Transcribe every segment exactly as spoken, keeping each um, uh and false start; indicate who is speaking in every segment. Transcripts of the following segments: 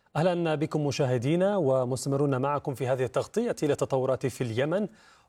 Speaker 1: أهلا بكم مشاهدينا ومستمرون معكم في هذه التغطية للتطورات في اليمن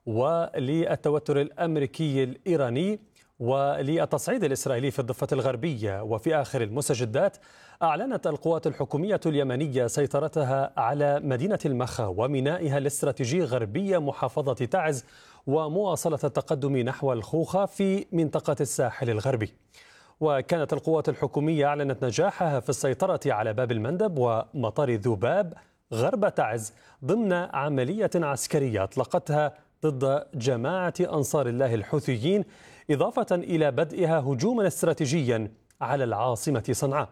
Speaker 1: وللتوتر الأمريكي الإيراني وللتصعيد الإسرائيلي في الضفة الغربية. وفي آخر المستجدات أعلنت القوات الحكومية اليمنية سيطرتها على مدينة المخا ومينائها الاستراتيجي غربية محافظة تعز ومواصلة التقدم نحو الخوخة في منطقة الساحل الغربي. وكانت القوات الحكومية أعلنت نجاحها في السيطرة على باب المندب ومطار ذباب غرب تعز ضمن عملية عسكرية أطلقتها ضد جماعة أنصار الله الحوثيين، إضافة إلى بدئها هجوما استراتيجيا على العاصمة صنعاء.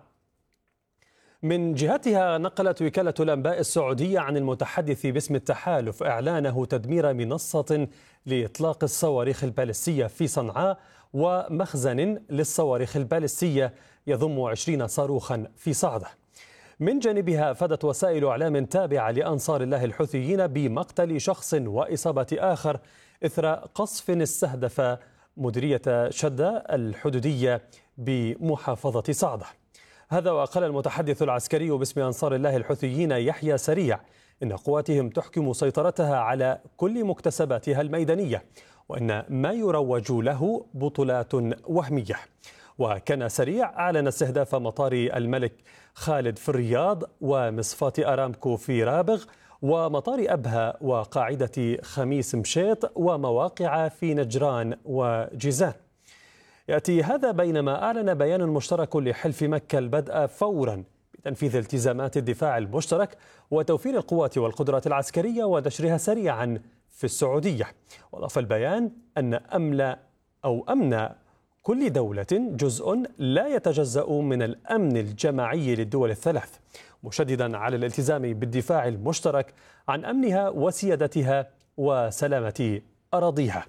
Speaker 1: من جهتها نقلت وكالة الأنباء السعودية عن المتحدث باسم التحالف إعلانه تدمير منصة لإطلاق الصواريخ البالستية في صنعاء ومخزن للصواريخ البالستية يضم عشرين صاروخا في صعدة. من جانبها أفادت وسائل إعلام تابعة لأنصار الله الحوثيين بمقتل شخص وإصابة آخر إثر قصف استهدف مديرية شدة الحدودية بمحافظة صعدة. هذا وقال المتحدث العسكري باسم أنصار الله الحوثيين يحيى سريع إن قواتهم تحكم سيطرتها على كل مكتسباتها الميدانية وإن ما يروج له بطولات وهمية. وكان سريع أعلن استهداف مطار الملك خالد في الرياض ومصفاة أرامكو في رابغ ومطار أبها وقاعدة خميس مشيط ومواقع في نجران وجيزان. يأتي هذا بينما أعلن بيان مشترك لحلف مكة البدء فورا بتنفيذ التزامات الدفاع المشترك وتوفير القوات والقدرات العسكرية ونشرها سريعا في السعودية. وأضاف البيان أن أمن أو أمن كل دولة جزء لا يتجزأ من الأمن الجماعي للدول الثلاث، مشددا على الالتزام بالدفاع المشترك عن أمنها وسيادتها وسلامة أراضيها.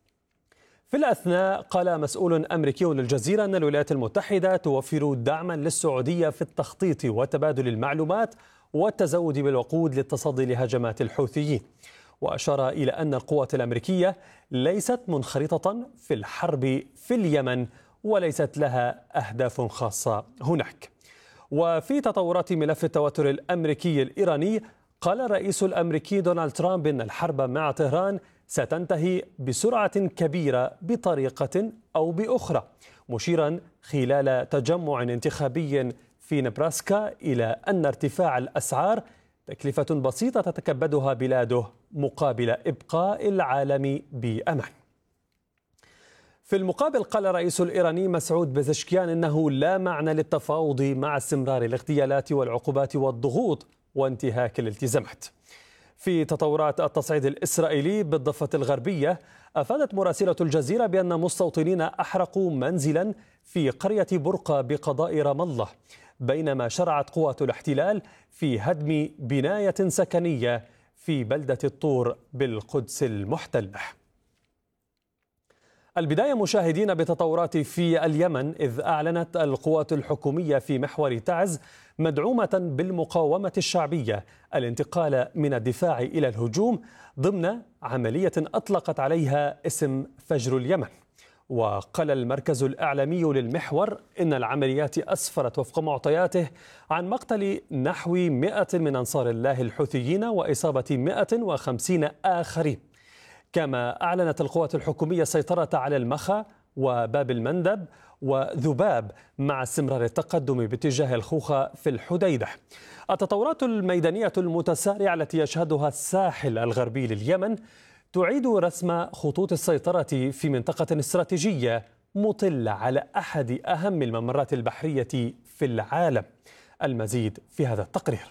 Speaker 1: في الأثناء قال مسؤول أمريكي للجزيرة أن الولايات المتحدة توفر دعما للسعودية في التخطيط وتبادل المعلومات والتزود بالوقود للتصدي لهجمات الحوثيين. وأشار إلى أن القوات الأمريكية ليست منخرطة في الحرب في اليمن وليست لها أهداف خاصة هناك. وفي تطورات ملف التوتر الأمريكي الإيراني قال الرئيس الأمريكي دونالد ترامب أن الحرب مع طهران ستنتهي بسرعة كبيرة بطريقة أو بأخرى، مشيرا خلال تجمع انتخابي في نبراسكا إلى أن ارتفاع الأسعار تكلفة بسيطة تتكبدها بلاده مقابل إبقاء العالم بأمان. في المقابل قال الرئيس الإيراني مسعود بزشكيان إنه لا معنى للتفاوض مع استمرار الاغتيالات والعقوبات والضغوط وانتهاك الالتزامات. في تطورات التصعيد الإسرائيلي بالضفة الغربية أفادت مراسلة الجزيرة بأن مستوطنين أحرقوا منزلا في قرية برقة بقضاء رام الله، بينما شرعت قوات الاحتلال في هدم بناية سكنية في بلدة الطور بالقدس المحتلة. البداية مشاهدين بتطورات في اليمن، إذ أعلنت القوات الحكومية في محور تعز مدعومة بالمقاومة الشعبية الانتقال من الدفاع إلى الهجوم ضمن عملية أطلقت عليها اسم فجر اليمن. وقال المركز الإعلامي للمحور إن العمليات أسفرت وفق معطياته عن مقتل نحو مئة من أنصار الله الحوثيين وإصابة مئة وخمسين آخرين. كما أعلنت القوات الحكومية السيطرة على المخا وباب المندب وذباب مع استمرار التقدم باتجاه الخوخة في الحديدة. التطورات الميدانية المتسارعة التي يشهدها الساحل الغربي لليمن تعيد رسم خطوط السيطرة في منطقة استراتيجية مطلة على أحد أهم الممرات البحرية في العالم. المزيد في هذا التقرير.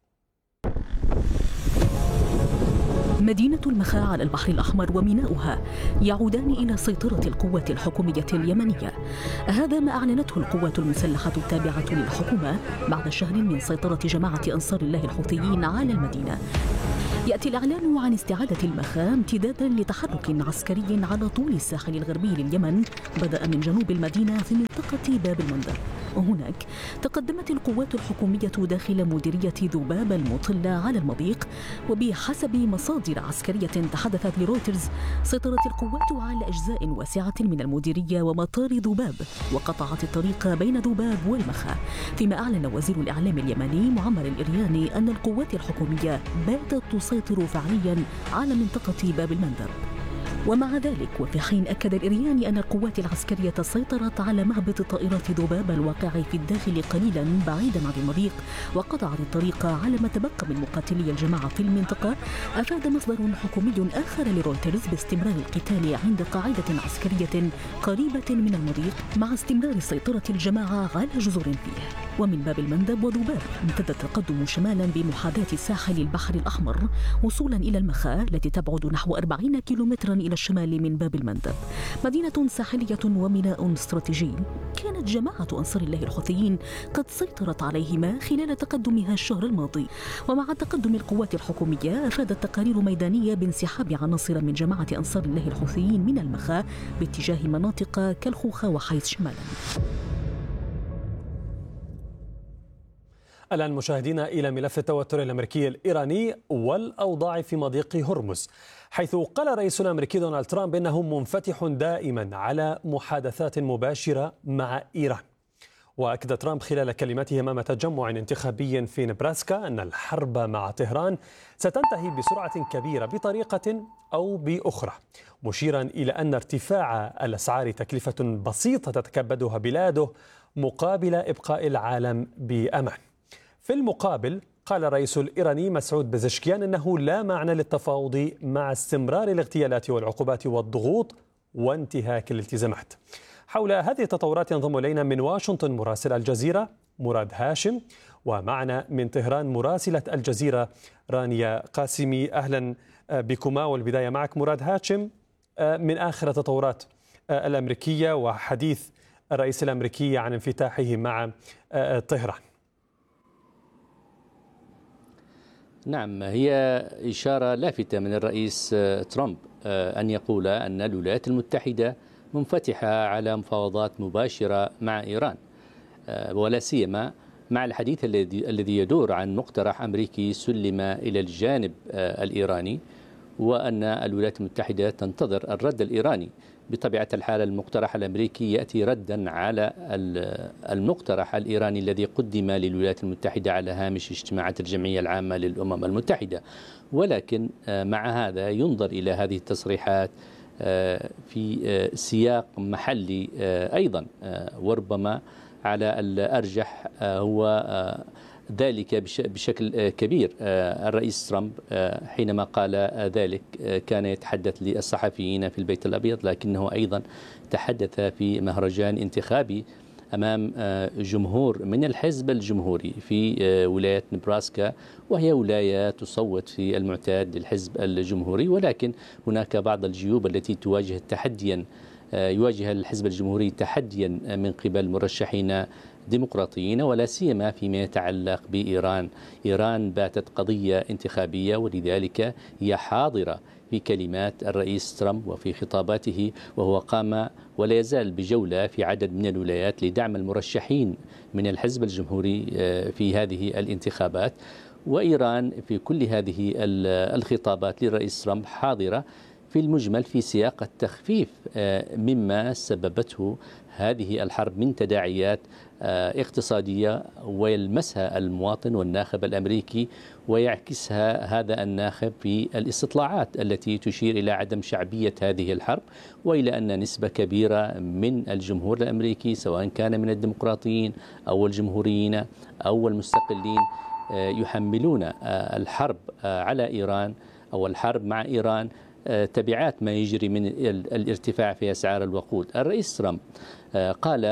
Speaker 2: مدينة المخا على البحر الأحمر وميناؤها يعودان إلى سيطرة القوات الحكومية اليمنية. هذا ما أعلنته القوات المسلحة التابعة للحكومة بعد شهر من سيطرة جماعة أنصار الله الحوثيين على المدينة. يأتي الإعلان عن استعادة المخا امتدادا لتحرك عسكري على طول الساحل الغربي لليمن، بدأ من جنوب المدينة في منطقة باب المندب. وهناك تقدمت القوات الحكومية داخل مديرية ذباب المطلة على المضيق، وبحسب مصادر عسكرية تحدثت لرويترز سيطرت القوات على أجزاء واسعة من المديرية ومطار ذباب، وقطعت الطريق بين ذباب والمخا، فيما أعلن وزير الإعلام اليمني معمر الإرياني أن القوات الحكومية باتت تسيطر فعليا على منطقة باب المندب. ومع ذلك وفي حين أكد الإرياني أن القوات العسكرية سيطرت على مهبط طائرات ذباب الواقع في الداخل قليلا بعيدا عن المضيق وقطعت الطريق على ما تبقى من مقاتلي الجماعة في المنطقة، أفاد مصدر حكومي آخر لرويترز باستمرار القتال عند قاعدة عسكرية قريبة من المضيق مع استمرار سيطرة الجماعة على جزر فيه. ومن باب المندب وذباب امتد التقدم شمالا بمحاذاة ساحل البحر الأحمر وصولا إلى المخا التي تبعد نحو أربعين كيلومترا إلى الشمال من باب المندب، مدينة ساحلية وميناء استراتيجي كانت جماعة أنصار الله الحوثيين قد سيطرت عليهما خلال تقدمها الشهر الماضي. ومع تقدم القوات الحكومية أفادت تقارير ميدانية بانسحاب عناصر من جماعة أنصار الله الحوثيين من المخا باتجاه مناطق كالخوخة وحيث شمالا.
Speaker 1: الآن مشاهدينا إلى ملف التوتر الأمريكي الإيراني والأوضاع في مضيق هرمز، حيث قال الرئيس الأمريكي دونالد ترامب إنه منفتح دائما على محادثات مباشرة مع إيران. وأكد ترامب خلال كلمته أمام تجمع انتخابي في نبراسكا أن الحرب مع طهران ستنتهي بسرعة كبيرة بطريقة أو بأخرى، مشيرا إلى أن ارتفاع الأسعار تكلفة بسيطة تتكبدها بلاده مقابل إبقاء العالم بأمان. في المقابل قال الرئيس الإيراني مسعود بزشكيان أنه لا معنى للتفاوض مع استمرار الاغتيالات والعقوبات والضغوط وانتهاك الالتزامات. حول هذه التطورات ينضم إلينا من واشنطن مراسل الجزيرة مراد هاشم، ومعنا من طهران مراسلة الجزيرة رانيا قاسمي. أهلا بكما، والبداية معك مراد هاشم من آخر التطورات الأمريكية وحديث الرئيس الأمريكي عن انفتاحه مع طهران.
Speaker 3: نعم، هي إشارة لافتة من الرئيس ترامب أن يقول أن الولايات المتحدة منفتحة على مفاوضات مباشرة مع إيران، ولا سيما مع الحديث الذي الذي يدور عن مقترح أمريكي سلم إلى الجانب الإيراني، وأن الولايات المتحدة تنتظر الرد الإيراني. بطبيعة الحال المقترح الأمريكي يأتي ردا على المقترح الإيراني الذي قدم للولايات المتحدة على هامش اجتماعات الجمعية العامة للأمم المتحدة، ولكن مع هذا ينظر إلى هذه التصريحات في سياق محلي أيضا، وربما على الأرجح هو ذلك بشكل كبير. الرئيس ترامب حينما قال ذلك كان يتحدث للصحفيين في البيت الأبيض، لكنه أيضا تحدث في مهرجان انتخابي أمام جمهور من الحزب الجمهوري في ولاية نبراسكا، وهي ولاية تصوت في المعتاد للحزب الجمهوري، ولكن هناك بعض الجيوب التي تواجه تحديا يواجه الحزب الجمهوري تحديا من قبل مرشحين ديمقراطيين، ولا سيما فيما يتعلق بإيران. إيران باتت قضية انتخابية، ولذلك هي حاضرة في كلمات الرئيس ترامب وفي خطاباته، وهو قام ولا يزال بجولة في عدد من الولايات لدعم المرشحين من الحزب الجمهوري في هذه الانتخابات. وإيران في كل هذه الخطابات للرئيس ترامب حاضرة في المجمل في سياق التخفيف مما سببته هذه الحرب من تداعيات اقتصادية ويلمسها المواطن والناخب الأمريكي، ويعكسها هذا الناخب في الاستطلاعات التي تشير إلى عدم شعبية هذه الحرب، وإلى أن نسبة كبيرة من الجمهور الأمريكي سواء كان من الديمقراطيين أو الجمهوريين أو المستقلين يحملون الحرب على إيران أو الحرب مع إيران تبعات ما يجري من الارتفاع في أسعار الوقود. الرئيس ترامب قال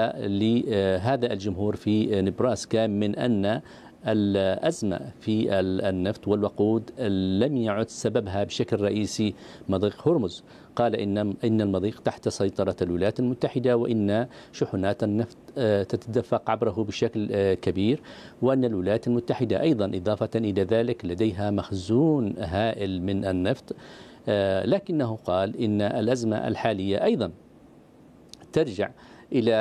Speaker 3: لهذا الجمهور في نبراسكا من أن الأزمة في النفط والوقود لم يعد سببها بشكل رئيسي مضيق هرمز. قال إن إن المضيق تحت سيطرة الولايات المتحدة، وإن شحنات النفط تتدفق عبره بشكل كبير، وأن الولايات المتحدة أيضا إضافة إلى ذلك لديها مخزون هائل من النفط. لكنه قال إن الأزمة الحالية أيضا ترجع إلى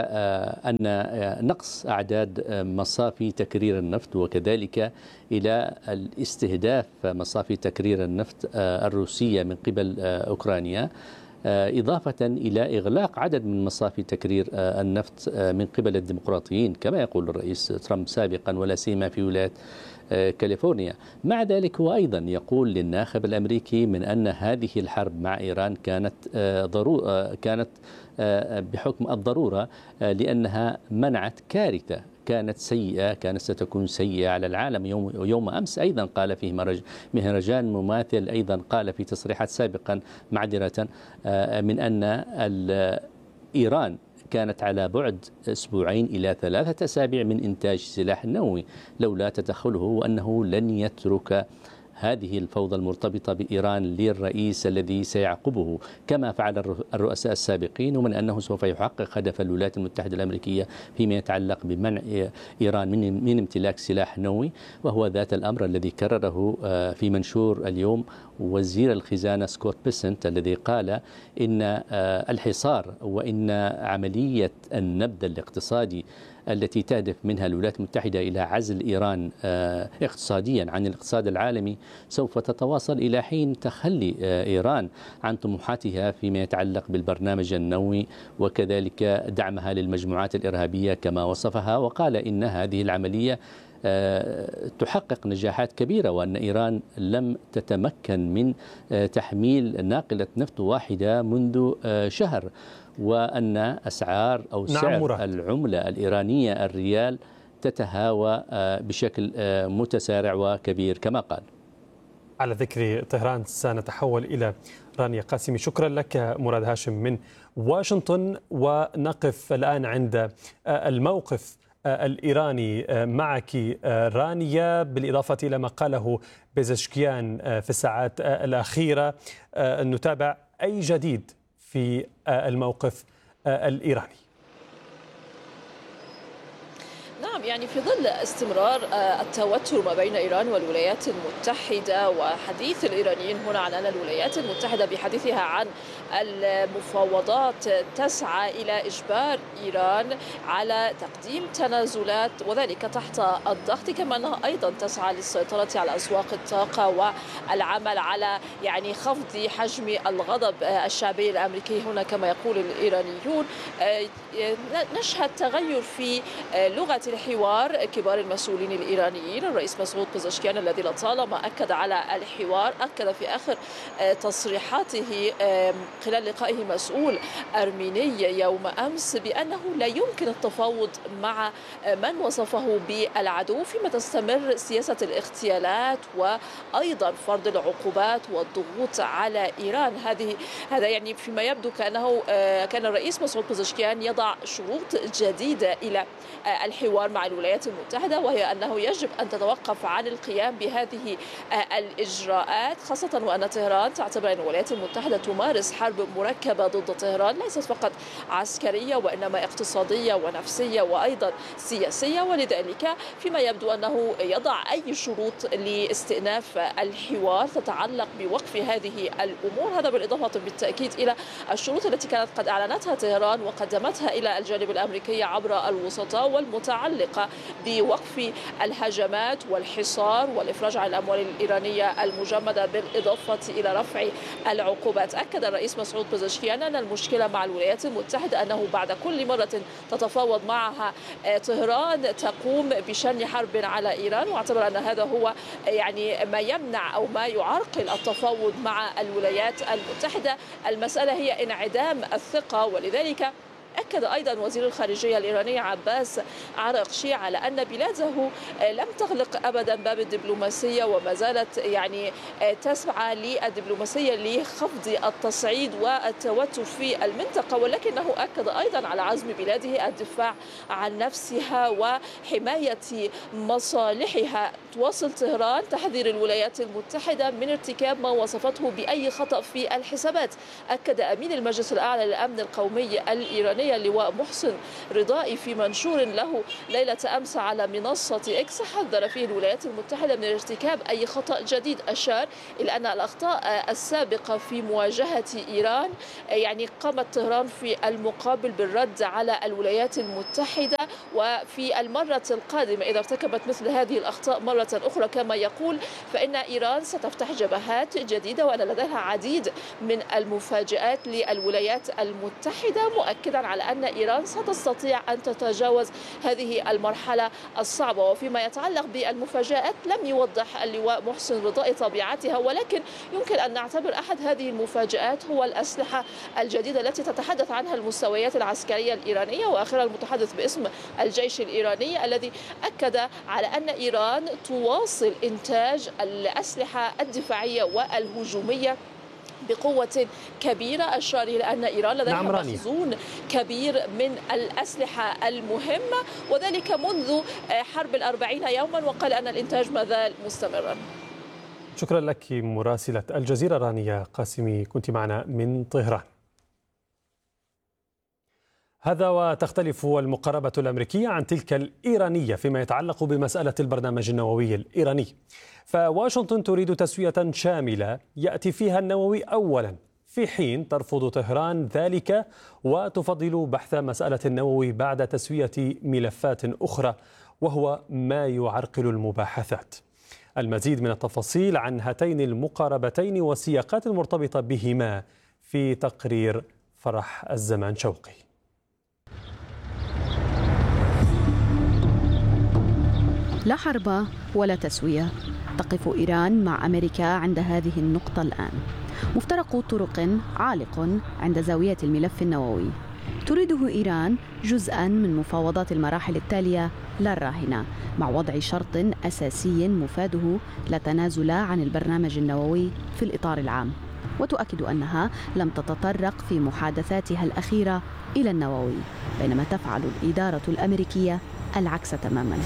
Speaker 3: أن نقص أعداد مصافي تكرير النفط، وكذلك إلى الاستهداف مصافي تكرير النفط الروسية من قبل أوكرانيا، إضافة إلى إغلاق عدد من مصافي تكرير النفط من قبل الديمقراطيين كما يقول الرئيس ترامب سابقا، ولا سيما في ولاية كاليفورنيا. مع ذلك هو أيضا يقول للناخب الأمريكي من أن هذه الحرب مع إيران كانت ضرورة كانت بحكم الضرورة، لأنها منعت كارثة كانت سيئة، كانت ستكون سيئة على العالم. يوم, يوم أمس أيضا قال فيه مهرجان مماثل، أيضا قال في تصريحات سابقا معذرة من أن إيران كانت على بعد أسبوعين إلى ثلاثة أسابيع من إنتاج سلاح نووي لولا تدخله، وأنه لن يترك هذه الفوضى المرتبطة بإيران للرئيس الذي سيعقبه كما فعل الرؤساء السابقين، ومن أنه سوف يحقق هدف الولايات المتحدة الأمريكية فيما يتعلق بمنع إيران من من امتلاك سلاح نووي، وهو ذات الأمر الذي كرره في منشور اليوم وزير الخزانة سكوت بيسنت، الذي قال إن الحصار وإن عملية النبذ الاقتصادي التي تهدف منها الولايات المتحدة إلى عزل إيران اقتصاديا عن الاقتصاد العالمي سوف تتواصل إلى حين تخلي إيران عن طموحاتها فيما يتعلق بالبرنامج النووي وكذلك دعمها للمجموعات الإرهابية كما وصفها. وقال إن هذه العملية تحقق نجاحات كبيرة، وأن إيران لم تتمكن من تحميل ناقلة نفط واحدة منذ شهر، وأن أسعار أو سعر نعم العملة الإيرانية الريال تتهاوى بشكل متسارع وكبير كما قال.
Speaker 1: على ذكر طهران سنتحول إلى رانيا قاسمي. شكرا لك مراد هاشم من واشنطن، ونقف الآن عند الموقف الإيراني معك رانيا، بالإضافة إلى ما قاله بيزشكيان في الساعات الأخيرة. نتابع أي جديد في الموقف الإيراني.
Speaker 4: نعم، يعني في ظل استمرار التوتر ما بين إيران والولايات المتحدة وحديث الإيرانيين هنا عن أن الولايات المتحدة بحديثها عن المفاوضات تسعى إلى إجبار إيران على تقديم تنازلات وذلك تحت الضغط، كما أنها أيضا تسعى للسيطرة على أسواق الطاقة والعمل على يعني خفض حجم الغضب الشعبي الأمريكي هنا كما يقول الإيرانيون. نشهد تغير في لغة الحوار كبار المسؤولين الإيرانيين. الرئيس مسعود بزشكيان الذي لطالما أكد على الحوار أكد في آخر تصريحاته خلال لقائه مسؤول أرميني يوم أمس بأنه لا يمكن التفاوض مع من وصفه بالعدو فيما تستمر سياسة الاغتيالات وأيضا فرض العقوبات والضغوط على إيران. هذه هذا يعني فيما يبدو كأنه كان الرئيس مسعود بزشكيان يضع شروط جديدة إلى الحوار مع الولايات المتحدة، وهي أنه يجب أن تتوقف عن القيام بهذه الإجراءات، خاصة وأن طهران تعتبر أن الولايات المتحدة تمارس حرب مركبة ضد طهران ليست فقط عسكرية وإنما اقتصادية ونفسية وأيضا سياسية، ولذلك فيما يبدو أنه يضع أي شروط لاستئناف الحوار تتعلق بوقف هذه الأمور. هذا بالإضافة بالتأكيد إلى الشروط التي كانت قد أعلنتها طهران وقدمتها إلى الجانب الأمريكي عبر الوسطاء والمتعلقة بوقف الهجمات والحصار والإفراج عن الأموال الإيرانية المجمدة بالإضافة إلى رفع العقوبات. أكد الرئيس مسعود بزشكيان أن المشكلة مع الولايات المتحدة أنه بعد كل مرة تتفاوض معها طهران تقوم بشن حرب على إيران، واعتبر أن هذا هو يعني ما يمنع أو ما يعرقل التفاوض مع الولايات المتحدة. المسألة هي انعدام الثقة، ولذلك أكد أيضا وزير الخارجية الإيراني عباس عراقشي على أن بلاده لم تغلق أبدا باب الدبلوماسية وما زالت يعني تسعى للدبلوماسية لخفض التصعيد والتوتر في المنطقة، ولكنه أكد أيضا على عزم بلاده الدفاع عن نفسها وحماية مصالحها. تواصل طهران تحذير الولايات المتحدة من ارتكاب ما وصفته بأي خطأ في الحسابات. أكد أمين المجلس الأعلى للأمن القومي الإيراني اللواء محسن رضائي في منشور له ليلة أمس على منصة إكس حذر فيه الولايات المتحدة من ارتكاب أي خطأ جديد. أشار إلى أن الأخطاء السابقة في مواجهة إيران يعني قامت طهران في المقابل بالرد على الولايات المتحدة، وفي المرة القادمة إذا ارتكبت مثل هذه الأخطاء مرة أخرى كما يقول فإن إيران ستفتح جبهات جديدة وأن لديها عديد من المفاجآت للولايات المتحدة، مؤكدا على أن إيران ستستطيع أن تتجاوز هذه المرحلة الصعبة. وفيما يتعلق بالمفاجآت لم يوضح اللواء محسن رضائي طبيعتها، ولكن يمكن أن نعتبر أحد هذه المفاجآت هو الأسلحة الجديدة التي تتحدث عنها المستويات العسكرية الإيرانية، وآخرها المتحدث باسم الجيش الإيراني الذي أكد على أن إيران تواصل إنتاج الأسلحة الدفاعية والهجومية بقوة كبيرة. أشار إلى أن إيران لديها مخزون كبير من الأسلحة المهمة وذلك منذ حرب الأربعين يوما، وقال أن الإنتاج ما زال مستمرا.
Speaker 1: شكرا لك مراسلة الجزيرة رانيا قاسمي، كنت معنا من طهران. هذا وتختلف المقاربة الأمريكية عن تلك الإيرانية فيما يتعلق بمسألة البرنامج النووي الإيراني، فواشنطن تريد تسوية شاملة يأتي فيها النووي أولا، في حين ترفض طهران ذلك وتفضل بحث مسألة النووي بعد تسوية ملفات أخرى، وهو ما يعرقل المباحثات. المزيد من التفاصيل عن هاتين المقاربتين والسياقات المرتبطة بهما في تقرير فرح الزمان شوقي.
Speaker 5: لا حرب ولا تسوية، تقف إيران مع أمريكا عند هذه النقطة الآن. مفترق طرق عالق عند زاوية الملف النووي، تريده إيران جزءاً من مفاوضات المراحل التالية لا الراهنة، مع وضع شرط أساسي مفاده لا تنازل عن البرنامج النووي في الإطار العام، وتؤكد أنها لم تتطرق في محادثاتها الأخيرة إلى النووي، بينما تفعل الإدارة الأمريكية العكس تماماً.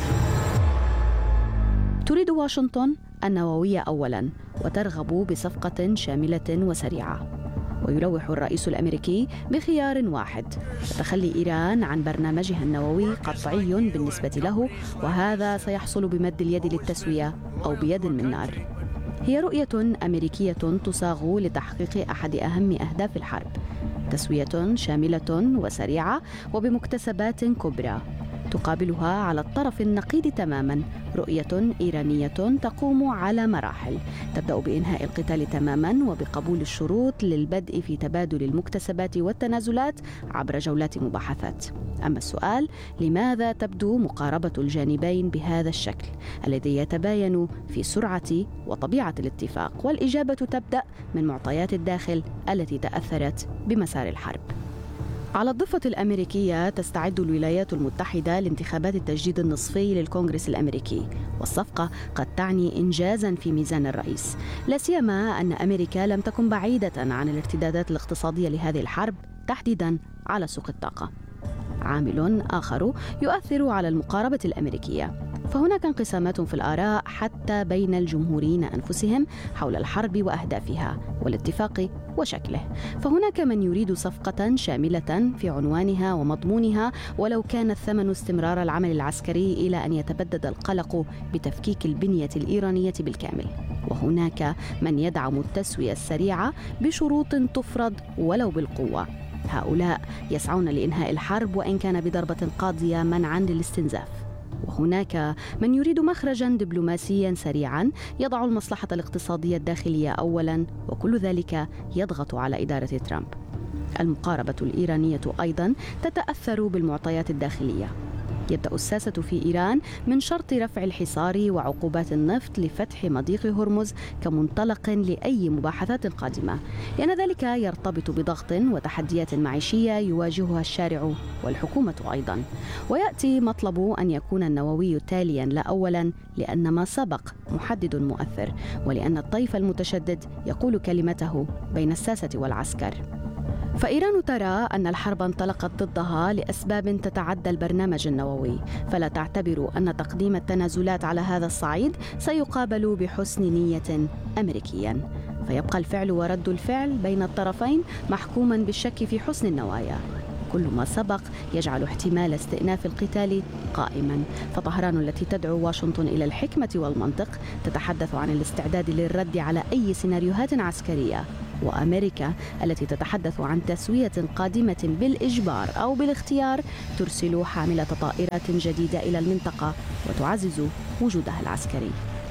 Speaker 5: تريد واشنطن النووية أولاً وترغب بصفقة شاملة وسريعة، ويلوح الرئيس الأمريكي بخيار واحد: تخلي إيران عن برنامجها النووي قطعي بالنسبة له، وهذا سيحصل بمد اليد للتسوية أو بيد من نار. هي رؤية أمريكية تصاغ لتحقيق أحد أهم أهداف الحرب: تسوية شاملة وسريعة وبمكتسبات كبرى. تقابلها على الطرف النقيض تماما رؤية إيرانية تقوم على مراحل، تبدأ بإنهاء القتال تماما وبقبول الشروط للبدء في تبادل المكتسبات والتنازلات عبر جولات مباحثات. أما السؤال: لماذا تبدو مقاربة الجانبين بهذا الشكل الذي يتباين في سرعة وطبيعة الاتفاق؟ والإجابة تبدأ من معطيات الداخل التي تأثرت بمسار الحرب. على الضفة الأمريكية تستعد الولايات المتحدة لانتخابات التجديد النصفي للكونغرس الأمريكي، والصفقة قد تعني إنجازاً في ميزان الرئيس، لا سيما أن أمريكا لم تكن بعيدة عن الارتدادات الاقتصادية لهذه الحرب، تحديداً على سوق الطاقة. عامل آخر يؤثر على المقاربة الأمريكية، فهناك انقسامات في الآراء حتى بين الجمهوريين أنفسهم حول الحرب وأهدافها والاتفاق وشكله. فهناك من يريد صفقة شاملة في عنوانها ومضمونها ولو كان الثمن استمرار العمل العسكري إلى أن يتبدد القلق بتفكيك البنية الإيرانية بالكامل، وهناك من يدعم التسوية السريعة بشروط تفرض ولو بالقوة. هؤلاء يسعون لإنهاء الحرب وإن كان بضربة قاضية منعاً للاستنزاف، وهناك من يريد مخرجاً دبلوماسياً سريعاً يضع المصلحة الاقتصادية الداخلية أولاً، وكل ذلك يضغط على إدارة ترامب. المقاربة الإيرانية أيضاً تتأثر بالمعطيات الداخلية. يبدأ الساسة في إيران من شرط رفع الحصار وعقوبات النفط لفتح مضيق هرمز كمنطلق لأي مباحثات قادمة، لأن ذلك يرتبط بضغط وتحديات معيشية يواجهها الشارع والحكومة أيضا. ويأتي مطلب أن يكون النووي تاليا لا أولا، لأن ما سبق محدد مؤثر، ولأن الطيف المتشدد يقول كلمته بين الساسة والعسكر. فإيران ترى أن الحرب انطلقت ضدها لأسباب تتعدى البرنامج النووي، فلا تعتبر أن تقديم التنازلات على هذا الصعيد سيقابل بحسن نية أمريكيا، فيبقى الفعل ورد الفعل بين الطرفين محكوما بالشك في حسن النوايا. كل ما سبق يجعل احتمال استئناف القتال قائما. فطهران التي تدعو واشنطن إلى الحكمة والمنطق تتحدث عن الاستعداد للرد على أي سيناريوهات عسكرية، وأمريكا التي تتحدث عن تسوية قادمة بالإجبار أو بالاختيار ترسل حاملة طائرات جديدة إلى المنطقة وتعزز وجودها العسكري.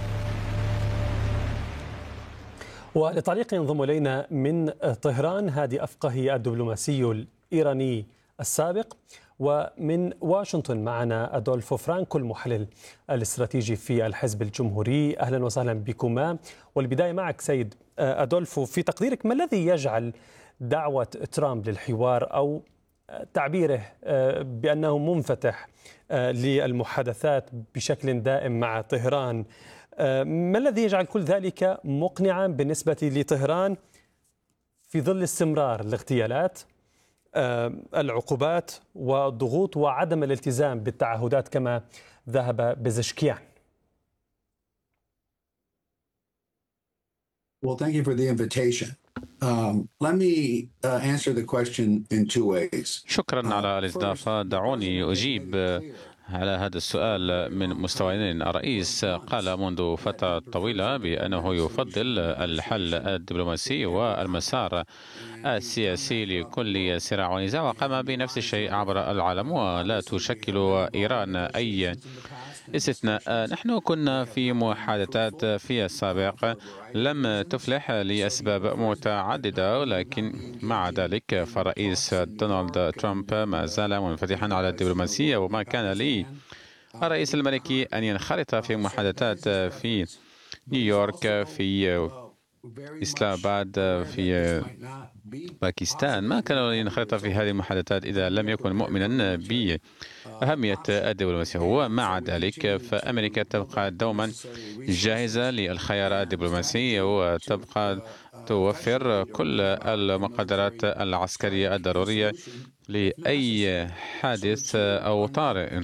Speaker 1: ولتعليق ينضم إلينا من طهران هادي أفقهي الدبلوماسي الإيراني السابق، ومن واشنطن معنا أدولفو فرانكو المحلل الاستراتيجي في الحزب الجمهوري. أهلا وسهلا بكما. والبداية معك سيد أدولفو، في تقديرك ما الذي يجعل دعوة ترامب للحوار أو تعبيره بأنه منفتح للمحادثات بشكل دائم مع طهران، ما الذي يجعل كل ذلك مقنعا بالنسبة لطهران في ظل استمرار الاغتيالات، العقوبات والضغوط وعدم الالتزام بالتعهدات كما ذهب بزشكيان؟
Speaker 6: Well, thank you for the invitation. Um, let me uh, answer the question in two ways.
Speaker 7: شكرا على الاستضافة. دعوني أجيب على هذا السؤال من مستويين. الرئيس قال منذ فترة طويلة بأنه يفضل الحل الدبلوماسي والمسار السياسي لكل صراع ونزاع، وقام بنفس الشيء عبر العالم، ولا تشكل إيران أي استثناء. نحن كنا في محادثات في السابق لم تفلح لأسباب متعددة، ولكن مع ذلك فالرئيس دونالد ترامب ما زال منفتحا على الدبلوماسية، وما كان لي الرئيس الأمريكي أن ينخرط في محادثات في نيويورك، في إسلام آباد، في باكستان. ما كان ينخرط في هذه المحادثات إذا لم يكن مؤمنا بأهمية الدبلوماسية. ومع ذلك فأمريكا تبقى دوما جاهزة للخيار الدبلوماسي، وتبقى توفر كل المقدرات العسكرية الضرورية لأي حادث أو طارئ.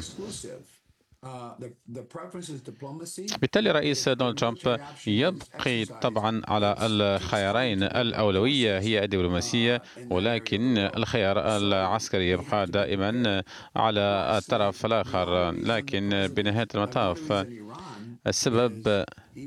Speaker 7: بالتالي رئيس دونالد ترامب يبقي طبعا على الخيارين. الأولوية هي الدبلوماسية، ولكن الخيار العسكري يبقى دائما على الطرف الآخر. لكن بنهاية المطاف السبب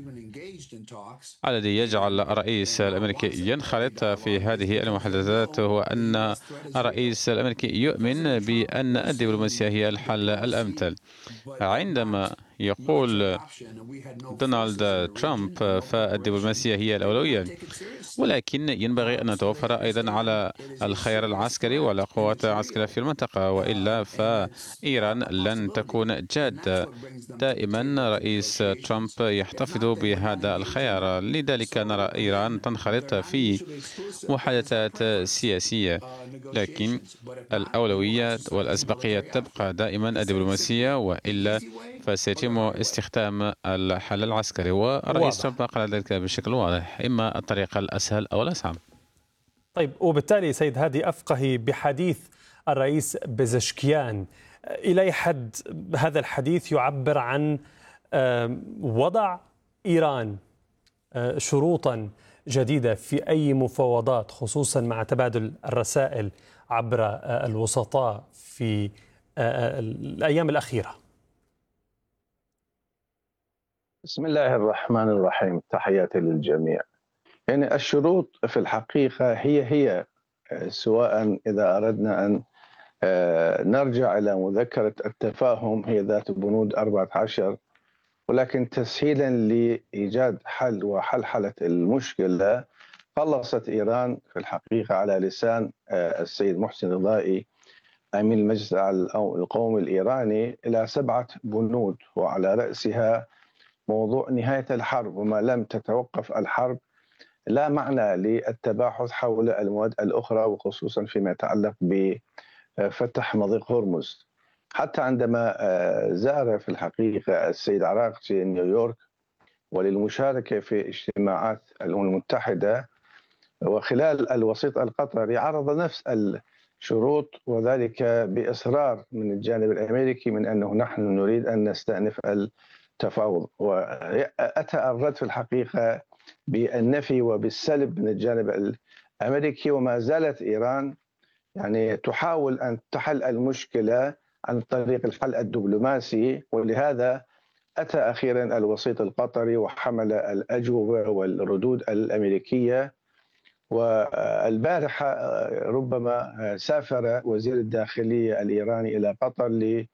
Speaker 7: الذي يجعل الرئيس الأمريكي ينخرط في هذه المحادثات هو أن الرئيس الأمريكي يؤمن بأن الدبلوماسية هي الحل الأمثل. عندما يقول دونالد ترامب فالدبلوماسية هي الأولوية، ولكن ينبغي أن نتوفر أيضا على الخيار العسكري وعلى قوات عسكرية في المنطقة، وإلا فإيران لن تكون جادة. دائما رئيس ترامب يحتفظ بهذا الخيار، لذلك نرى إيران تنخرط في محادثات سياسية، لكن الأولوية والأسبقية تبقى دائما الدبلوماسية، وإلا فسيتم استخدام الحل العسكري. والرئيس ترامب قال ذلك بشكل واضح، إما الطريقة الأسهل أو الأصعب.
Speaker 1: طيب، وبالتالي سيد هادي أفقهي، بحديث الرئيس بزشكيان إلى أي حد هذا الحديث يعبر عن وضع إيران شروطا جديدة في أي مفاوضات، خصوصا مع تبادل الرسائل عبر الوسطاء في الأيام الأخيرة؟
Speaker 8: بسم الله الرحمن الرحيم. تحياتي للجميع. يعني الشروط في الحقيقة هي هي سواء إذا أردنا أن نرجع إلى مذكرة التفاهم، هي ذات بنود أربعة عشر، ولكن تسهيلا لإيجاد حل وحلحلة المشكلة خلصت إيران في الحقيقة على لسان السيد محسن رضائي أمين المجلس القومي الإيراني إلى سبعة بنود، وعلى رأسها موضوع نهاية الحرب، وما لم تتوقف الحرب لا معنى للتباحث حول المواد الأخرى، وخصوصا فيما يتعلق بفتح مضيق هرمز. حتى عندما زار في الحقيقة السيد عراقجي نيويورك وللمشاركة في اجتماعات الأمم المتحدة، وخلال الوسيط القطري عرض نفس الشروط، وذلك بإصرار من الجانب الأمريكي من أنه نحن نريد أن نستأنف التفاوض. وأتى الرد في الحقيقة بالنفي وبالسلب من الجانب الأمريكي، وما زالت إيران يعني تحاول أن تحل المشكلة عن طريق الحل الدبلوماسي، ولهذا أتى أخيرا الوسيط القطري وحمل الأجوبة والردود الأمريكية. والبارحة ربما سافر وزير الداخلية الإيراني إلى قطر